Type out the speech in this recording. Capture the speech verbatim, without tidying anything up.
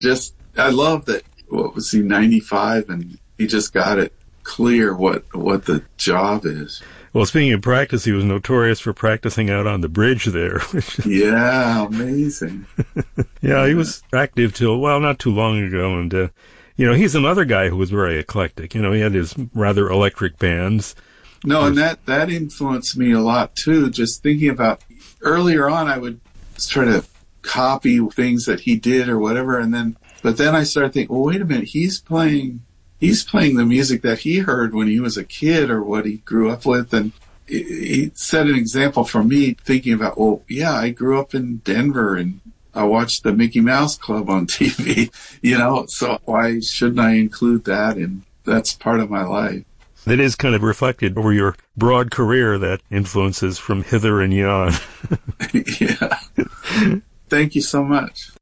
just, I love that, what was he, ninety-five, and he just got it clear what what the job is. Well, speaking of practice, he was notorious for practicing out on the bridge there. Yeah, amazing. Yeah, he was active till, well, not too long ago, and, uh, you know, he's another guy who was very eclectic. You know, he had his rather electric bands. No, and that, that influenced me a lot, too, just thinking about, earlier on, I would try to copy things that he did or whatever, and then, but then I started thinking, well, wait a minute, he's playing, he's playing the music that he heard when he was a kid or what he grew up with, and he set an example for me thinking about, well, yeah, I grew up in Denver and I watched the Mickey Mouse Club on T V, you know, so why shouldn't I include that? And that's part of my life. That is kind of reflected over your broad career, that influences from hither and yon. Yeah. Thank you so much.